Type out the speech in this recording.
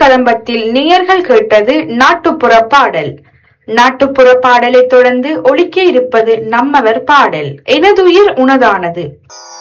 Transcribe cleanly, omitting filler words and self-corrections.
கதம்பத்தில் நேயர்கள் கேட்டது நாட்டுப்புற பாடல். நாட்டுப்புற பாடலை தொடர்ந்து ஒலிக்க இருப்பது நம்மவர் பாடல். எனதுயிர் உனதானது.